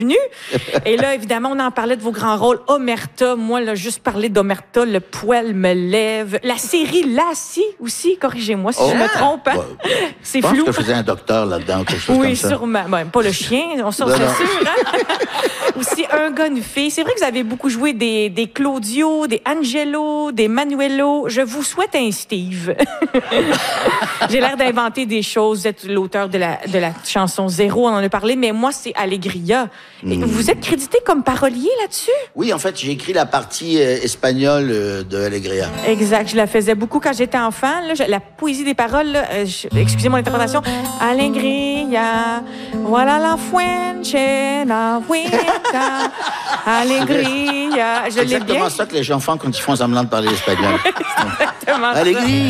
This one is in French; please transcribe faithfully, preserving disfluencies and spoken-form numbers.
venu. Et là, évidemment, on en parlait de vos grands rôles. Omerta, moi, là, juste parler d'Omerta, le poil me lève. La série Lassie aussi, corrigez-moi si oh. je me trompe. Hein? Ouais. C'est flou. Je pense flou. que je faisais un docteur là-dedans, quelque chose oui, comme ça. Oui, sûrement. Ben, pas le chien, on sort, c'est sûr. Hein? Aussi, un gars, une fille. C'est vrai que vous avez beaucoup joué des, des Claudio, des Angelo, des Manuelo. Je vous souhaite un Steve. J'ai l'air d'inventer des choses. Vous êtes l'auteur de la, de la chanson Zéro, on en a parlé, mais moi, c'est Alegria. Mm. Vous êtes crédité comme parolier là-dessus? Oui, en fait, j'ai écrit la partie euh, espagnole euh, de Alegria. Exact. Je la faisais beaucoup quand j'étais enfant. Là, je, la poésie des paroles, là, euh, je, excusez mon interprétation. Alegria, voilà la fuente, la vuelta, Alegria. Je l'ai bien. C'est exactement ça que les enfants, quand ils font semblant de parler espagnol. Exactement. Alegria.